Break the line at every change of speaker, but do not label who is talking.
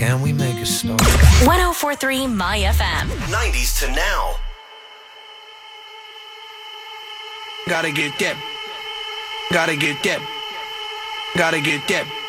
Can we make a start?
1043 My FM.
90s to now.
Gotta get that. Gotta get that. Gotta get that.